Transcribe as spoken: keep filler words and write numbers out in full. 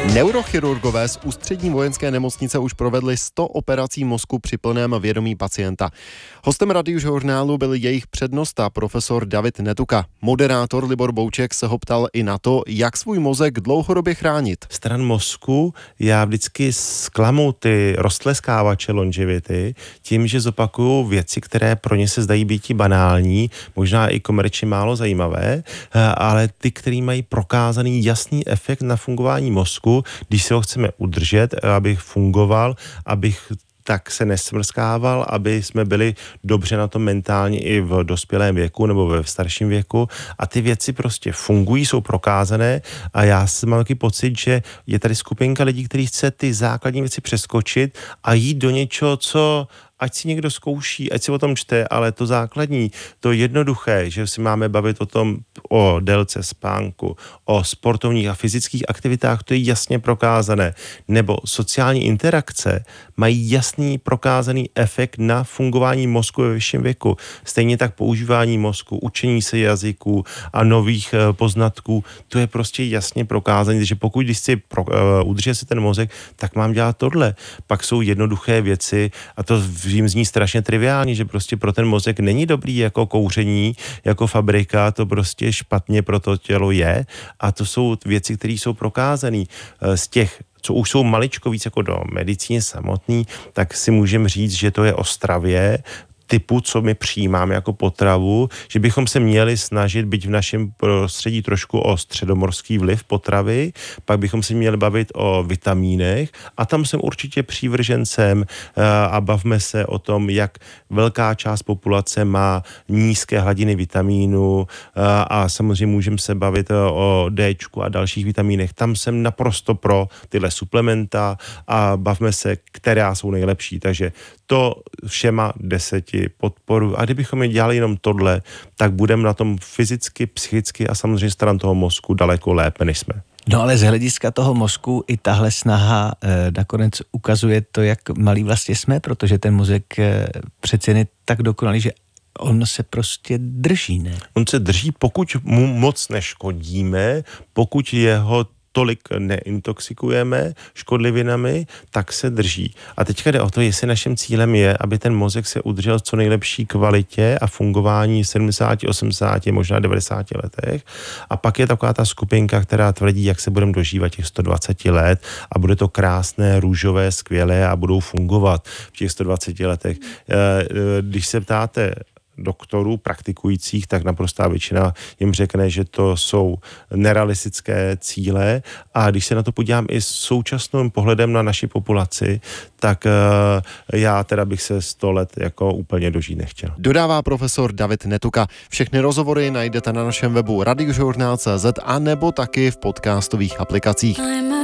Neurochirurgové z Ústřední vojenské nemocnice už provedli sto operací mozku při plném vědomí pacienta. Hostem Radiožurnálu byl jejich přednosta profesor David Netuka. Moderátor Libor Bouček se ho ptal i na to, jak svůj mozek dlouhodobě chránit. Stran mozku já vždycky zklamu ty roztleskávače longevity tím, že zopakuju věci, které pro ně se zdají být banální, možná i komerčně málo zajímavé, ale ty, které mají prokázaný jasný efekt na fungování mozku, když si ho chceme udržet, abych fungoval, abych tak se nesmrskával, aby jsme byli dobře na tom mentálně i v dospělém věku nebo ve starším věku. A ty věci prostě fungují, jsou prokázané a já mám taky pocit, že je tady skupinka lidí, kteří chce ty základní věci přeskočit a jít do něčeho, co ať si někdo zkouší, ať si o tom čte, ale to základní, to jednoduché, že si máme bavit o tom, o délce spánku, o sportovních a fyzických aktivitách, to je jasně prokázané. Nebo sociální interakce mají jasný prokázaný efekt na fungování mozku ve vyšším věku. Stejně tak používání mozku, učení se jazyků a nových uh, poznatků, to je prostě jasně prokázané, že pokud když si pro, uh, udržet si ten mozek, tak mám dělat tohle. Pak jsou jednoduché věci a to vím zní strašně triviální, že prostě pro ten mozek není dobrý jako kouření, jako fabrika, to prostě špatně pro to tělo je a to jsou věci, které jsou prokázané z těch, co už jsou maličko víc jako do medicíny samotný, tak si můžeme říct, že to je o stravě, typu, co my přijímáme jako potravu, že bychom se měli snažit být v našem prostředí trošku o středomorský vliv potravy, pak bychom se měli bavit o vitamínech a tam jsem určitě přívržencem a bavme se o tom, jak velká část populace má nízké hladiny vitamínu a samozřejmě můžeme se bavit o Dčku a dalších vitamínech. Tam jsem naprosto pro tyhle suplementa a bavme se, která jsou nejlepší. Takže to všema deseti podporu. A kdybychom je dělali jenom tohle, tak budeme na tom fyzicky, psychicky a samozřejmě stran toho mozku daleko lépe, než jsme. No ale z hlediska toho mozku i tahle snaha e, nakonec ukazuje to, jak malý vlastně jsme, protože ten mozek e, přece je tak dokonalý, že on se prostě drží, ne? On se drží, pokud mu moc neškodíme, pokud jeho tolik neintoxikujeme škodlivinami, tak se drží. A teďka jde o to, jestli naším cílem je, aby ten mozek se udržel v co nejlepší kvalitě a fungování v sedmdesáti, osmdesáti, možná devadesáti letech. A pak je taková ta skupinka, která tvrdí, jak se budeme dožívat těch sto dvacet let a bude to krásné, růžové, skvělé a budou fungovat v těch sto dvaceti letech. Když se ptáte doktorů praktikujících, tak naprostá většina jim řekne, že to jsou nerealistické cíle a když se na to podívám i s současným pohledem na naši populaci, tak uh, já teda bych se sto let jako úplně dožít nechtěl. Dodává profesor David Netuka. Všechny rozhovory najdete na našem webu radiožurnál tečka cé zet a nebo taky v podcastových aplikacích.